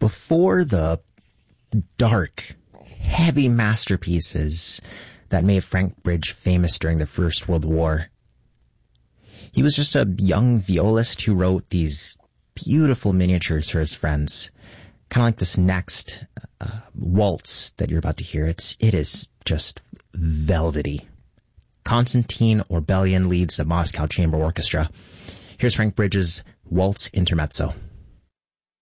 before the dark, heavy masterpieces that made Frank Bridge famous during the First World War. He was just a young violist who wrote these beautiful miniatures for his friends. Kind of like this next waltz that you're about to hear. It is just velvety. Konstantin Orbelian leads the Moscow Chamber Orchestra. Here's Frank Bridge's Waltz Intermezzo.